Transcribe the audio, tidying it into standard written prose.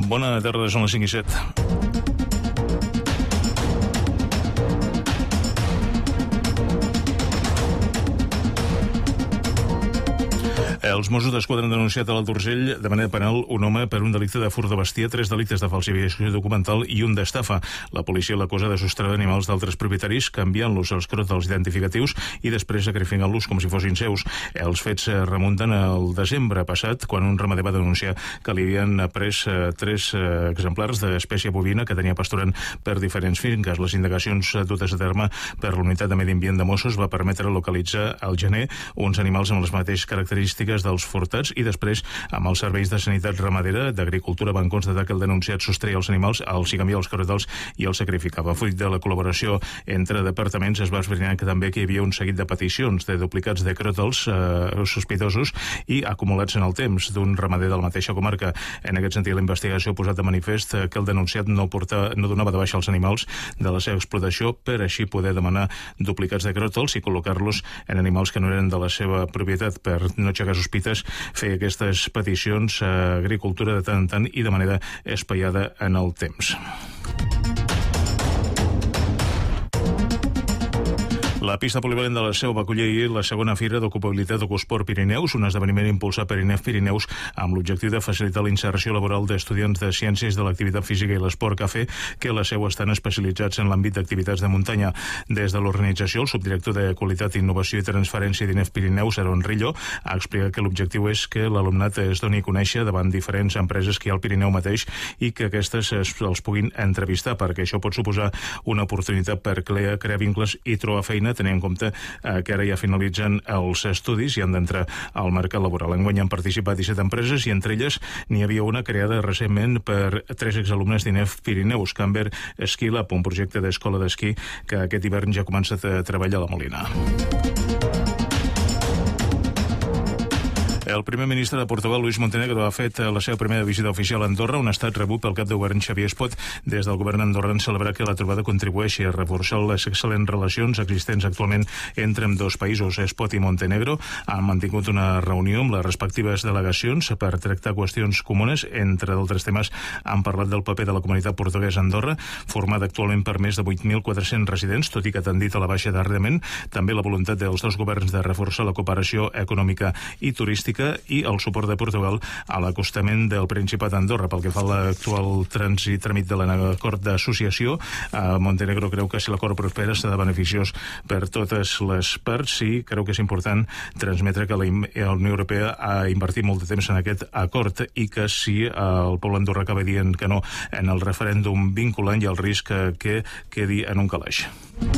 Bona tarda, són les 5 i 7. Els Mossos d'Esquadra han denunciat a l'Alt Urgell de manera penal un home per un delicte de furt de bestiar, 3 delictes de falsificació documental i un d'estafa. La policia l'acusa de sostreure animals d'altres propietaris, canviant-los als cròtals identificatius i després sacrificant-los com si fossin seus. Els fets remunten al desembre passat, quan un ramader va denunciar que li havien pres 3 exemplars d'espècie bovina que tenia pasturant per diferents finques. Les indagacions dutes a terme per la Unitat de Medi Ambient de Mossos va permetre localitzar al gener uns animals amb les mateixes característiques dels furtats i després, amb els serveis de sanitat ramadera d'agricultura, van constatar que el denunciat sostreia els animals, els hi canviava els cròtals i els sacrificava. Fruit de la col·laboració entre departaments es va esbrinar que també hi havia un seguit de peticions de duplicats de cròtals sospitosos i acumulats en el temps d'un ramader de la mateixa comarca. En aquest sentit, la investigació ha posat de manifest que el denunciat no donava de baixa els animals de la seva explotació per així poder demanar duplicats de cròtals i col·locar-los en animals que no eren de la seva propietat. Per no aixecar sospites, fer aquestes peticions a agricultura de tant en tant i de manera espaiada en el temps. La pista polivalent de la Seu va acollir la segona fira d'ocupabilitat d'Ocusport Pirineus, un esdeveniment impulsat per INEF Pirineus amb l'objectiu de facilitar la inserció laboral d'estudiants de Ciències de l'Activitat Física i l'Esport Cafè que a la Seu estan especialitzats en l'àmbit d'activitats de muntanya. Des de l'organització, el subdirector de Qualitat, Innovació i Transferència d'INEF Pirineus, Aaron Rillo, ha explicat que l'objectiu és que l'alumnat es doni a conèixer davant diferents empreses que hi ha al Pirineu mateix i que aquestes els puguin entrevistar, perquè això pot suposar una oportunitat per crear vincles i trobar feina, tenint en compte que ara ja finalitzen els estudis i han d'entrar al mercat laboral. Enguany han participat 17 empreses i entre elles n'hi havia una creada recentment per 3 exalumnes d'INEF Pirineus, Camber Ski Lab, un projecte d'escola d'esquí que aquest hivern ja ha començat a treballar a la Molina. El primer ministre de Portugal, Luís Montenegro, ha fet la seva primera visita oficial a Andorra, on ha estat rebut pel cap de govern Xavier Espot. Des del govern andorrà han celebrat que la trobada contribueixi a reforçar les excel·lents relacions existents actualment entre ambdós països. Espot i Montenegro han mantingut una reunió amb les respectives delegacions per tractar qüestions comunes. Entre d'altres temes, han parlat del paper de la comunitat portuguesa a Andorra, formada actualment per més de 8.400 residents, tot i que tendit a la baixa darrerament. També la voluntat dels dos governs de reforçar la cooperació econòmica i turística i el suport de Portugal a l'acostament del Principat d'Andorra. Pel que fa a l'actual tràmit de l'acord d'associació, Montenegro creu que si l'acord prospera serà beneficiós per totes les parts i creu que és important transmetre que la Unió Europea ha invertit molt de temps en aquest acord i que si el poble andorrà acaba dient que no en el referèndum vinculant, hi ha el risc que quedi en un calaix.